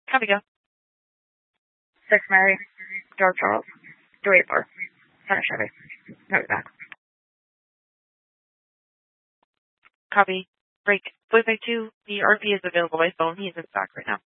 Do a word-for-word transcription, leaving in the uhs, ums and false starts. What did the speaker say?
Copy, go. Six Mary, George Charles, three eight four, Center Chevy. Note back. Copy. Break. Voice two, the R P is available by phone. He's in stock right now.